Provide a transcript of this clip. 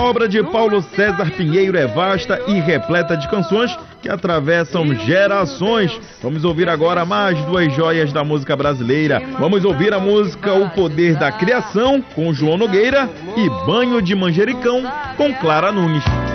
obra de Paulo César Pinheiro é vasta e repleta de canções que atravessam gerações. Vamos ouvir agora mais duas joias da música brasileira. Vamos ouvir a música O Poder da Criação, com João Nogueira, e Banho de Manjericão, com Clara Nunes.